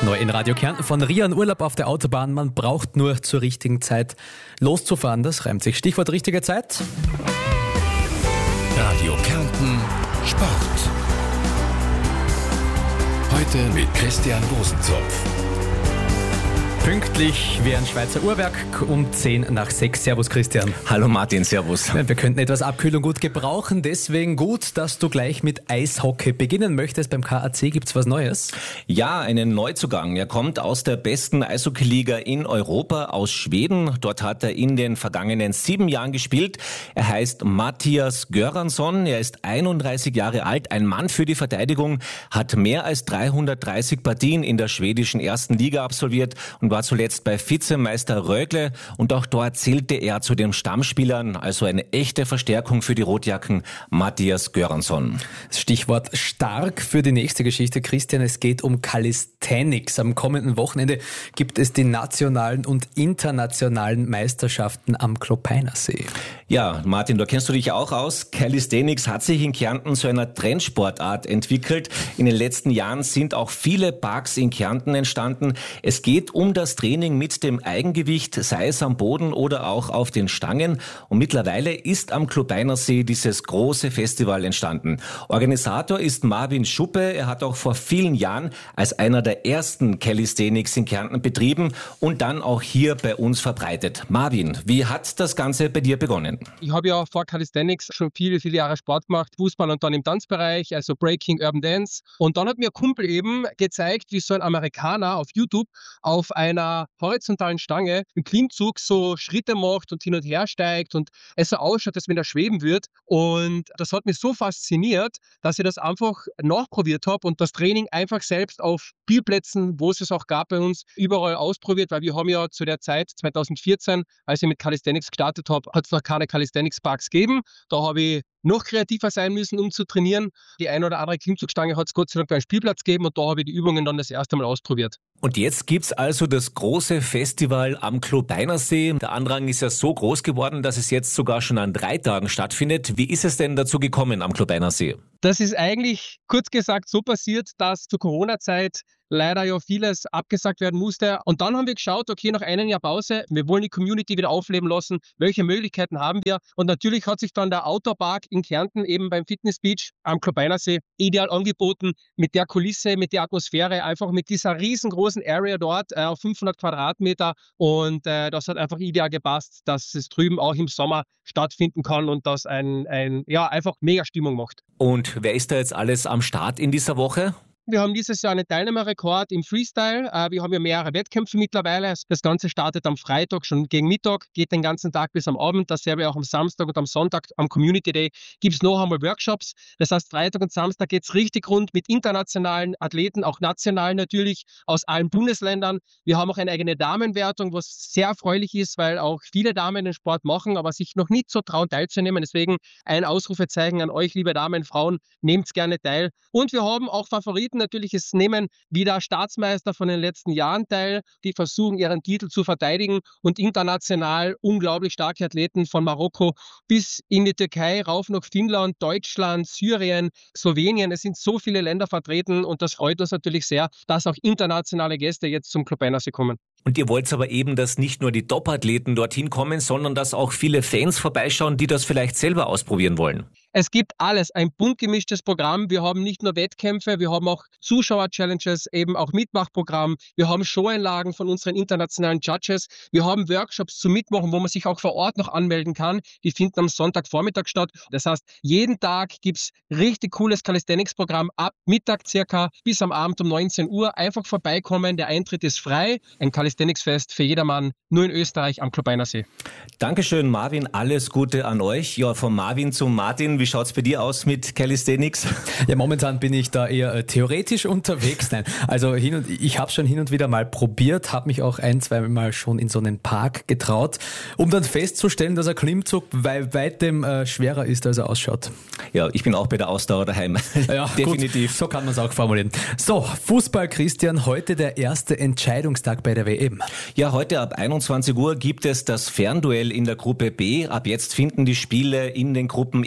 Neu in Radio Kärnten von Rian Urlaub auf der Autobahn. Man braucht nur zur richtigen Zeit loszufahren. Das reimt sich. Stichwort richtige Zeit. Radio Kärnten Sport. Heute mit Christian Rosenzopf. Pünktlich wie ein Schweizer Uhrwerk um 5:10. Servus Christian. Hallo Martin, servus. Wir könnten etwas Abkühlung gut gebrauchen, deswegen gut, dass du gleich mit Eishockey beginnen möchtest. Beim KAC gibt's was Neues? Ja, einen Neuzugang. Er kommt aus der besten Eishockeyliga in Europa, aus Schweden. Dort hat er in den vergangenen 7 Jahren gespielt. Er heißt Mattias Göransson. Er ist 31 Jahre alt, ein Mann für die Verteidigung, hat mehr als 330 Partien in der schwedischen ersten Liga absolviert und war zuletzt bei Vizemeister Rögle und auch dort zählte er zu den Stammspielern, also eine echte Verstärkung für die Rotjacken, Mattias Göransson. Stichwort stark für die nächste Geschichte, Christian, es geht um Calisthenics. Am kommenden Wochenende gibt es die nationalen und internationalen Meisterschaften am Klopeinersee. Ja, Martin, da kennst du dich auch aus. Calisthenics hat sich in Kärnten zu einer Trendsportart entwickelt. In den letzten Jahren sind auch viele Parks in Kärnten entstanden. Es geht um das Training mit dem Eigengewicht, sei es am Boden oder auch auf den Stangen. Und mittlerweile ist am Klopeinersee dieses große Festival entstanden. Organisator ist Marvin Schuppe. Er hat auch vor vielen Jahren als einer der ersten Calisthenics in Kärnten betrieben und dann auch hier bei uns verbreitet. Marvin, wie hat das Ganze bei dir begonnen? Ich habe ja vor Calisthenics schon viele Jahre Sport gemacht, Fußball und dann im Tanzbereich, also Breaking, Urban Dance. Und dann hat mir ein Kumpel eben gezeigt, wie so ein Amerikaner auf YouTube auf einer horizontalen Stange im Klimmzug so Schritte macht und hin und her steigt und es so ausschaut, als wenn er schweben wird. Und das hat mich so fasziniert, dass ich das einfach nachprobiert habe und das Training einfach selbst auf Spielplätzen, wo es auch gab bei uns, überall ausprobiert, weil wir haben ja zu der Zeit 2014, als ich mit Calisthenics gestartet habe, hat es noch keine Calisthenics-Parks gegeben. Da habe ich noch kreativer sein müssen, um zu trainieren. Die eine oder andere Klimmzugstange hat es Gott sei Dank bei einem Spielplatz gegeben und da habe ich die Übungen dann das erste Mal ausprobiert. Und jetzt gibt's also das große Festival am Klopeinersee. Der Andrang ist ja so groß geworden, dass es jetzt sogar schon an 3 Tagen stattfindet. Wie ist es denn dazu gekommen am Klopeinersee? Das ist eigentlich kurz gesagt so passiert, dass zur Corona-Zeit leider ja vieles abgesagt werden musste. Und dann haben wir geschaut, okay, nach einem Jahr Pause, wir wollen die Community wieder aufleben lassen. Welche Möglichkeiten haben wir? Und natürlich hat sich dann der Outdoor-Park in Kärnten eben beim Fitness Beach am Klopeinersee ideal angeboten, mit der Kulisse, mit der Atmosphäre, einfach mit dieser riesengroßen Area dort auf 500 Quadratmeter. Und das hat einfach ideal gepasst, dass es drüben auch im Sommer stattfinden kann und das einfach mega Stimmung macht. Und wer ist da jetzt alles am Start in dieser Woche? Wir haben dieses Jahr einen Teilnehmerrekord im Freestyle. Wir haben ja mehrere Wettkämpfe mittlerweile. Das Ganze startet am Freitag schon gegen Mittag, geht den ganzen Tag bis am Abend. Dasselbe auch am Samstag und am Sonntag, am Community Day, gibt es noch einmal Workshops. Das heißt, Freitag und Samstag geht es richtig rund mit internationalen Athleten, auch national natürlich, aus allen Bundesländern. Wir haben auch eine eigene Damenwertung, was sehr erfreulich ist, weil auch viele Damen den Sport machen, aber sich noch nicht so trauen teilzunehmen. Deswegen ein Ausrufezeichen an euch, liebe Damen, Frauen, nehmt gerne teil. Und wir haben auch Favoriten. Natürlich, es nehmen wieder Staatsmeister von den letzten Jahren teil, die versuchen, ihren Titel zu verteidigen und international unglaublich starke Athleten von Marokko bis in die Türkei, rauf nach Finnland, Deutschland, Syrien, Slowenien. Es sind so viele Länder vertreten und das freut uns natürlich sehr, dass auch internationale Gäste jetzt zum Klopeinersee kommen. Und ihr wollt aber eben, dass nicht nur die Top-Athleten dorthin kommen, sondern dass auch viele Fans vorbeischauen, die das vielleicht selber ausprobieren wollen. Es gibt alles, ein bunt gemischtes Programm. Wir haben nicht nur Wettkämpfe, wir haben auch Zuschauer-Challenges, eben auch Mitmachprogramm. Wir haben Showeinlagen von unseren internationalen Judges. Wir haben Workshops zum Mitmachen, wo man sich auch vor Ort noch anmelden kann. Die finden am Sonntagvormittag statt. Das heißt, jeden Tag gibt es richtig cooles Calisthenics-Programm ab Mittag circa bis am Abend um 19 Uhr. Einfach vorbeikommen, der Eintritt ist frei. Ein Calisthenics-Fest für jedermann, nur in Österreich am Klopeinersee. Dankeschön, Marvin. Alles Gute an euch. Ja, von Marvin zu Martin. Wie schaut's bei dir aus mit Calisthenics? Ja, momentan bin ich da eher theoretisch unterwegs. Nein, also ich habe schon hin und wieder mal probiert, habe mich auch 1-2 Mal schon in so einen Park getraut, um dann festzustellen, dass ein Klimmzug weitem schwerer ist, als er ausschaut. Ja, ich bin auch bei der Ausdauer daheim. Ja, definitiv. Gut, so kann man es auch formulieren. So, Fußball, Christian, heute der erste Entscheidungstag bei der WM. Ja, heute ab 21 Uhr gibt es das Fernduell in der Gruppe B. Ab jetzt finden die Spiele in den Gruppen immer zeitgleich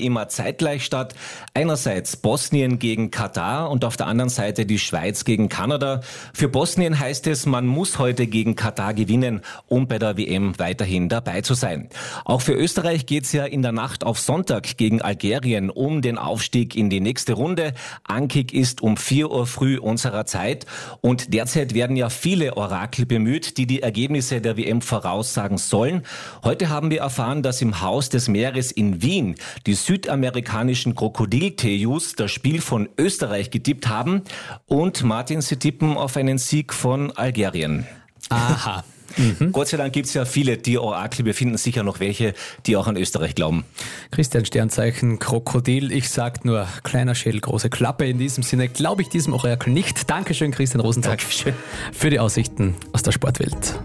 zeitgleich statt. Einerseits Bosnien gegen Katar und auf der anderen Seite die Schweiz gegen Kanada. Für Bosnien heißt es, man muss heute gegen Katar gewinnen, um bei der WM weiterhin dabei zu sein. Auch für Österreich geht's ja in der Nacht auf Sonntag gegen Algerien um den Aufstieg in die nächste Runde. Ankick ist um 4 Uhr früh unserer Zeit und derzeit werden ja viele Orakel bemüht, die Ergebnisse der WM voraussagen sollen. Heute haben wir erfahren, dass im Haus des Meeres in Wien die südamerikanischen Krokodil-Tejus das Spiel von Österreich getippt haben und Martin, sie tippen auf einen Sieg von Algerien. Aha. Gott sei Dank gibt's ja viele Orakel. Wir finden sicher noch welche, die auch an Österreich glauben. Christian Sternzeichen, Krokodil. Ich sag nur, kleiner Schädel, große Klappe. In diesem Sinne glaube ich diesem Orakel nicht. Dankeschön, Christian Rosenthal, für die Aussichten aus der Sportwelt.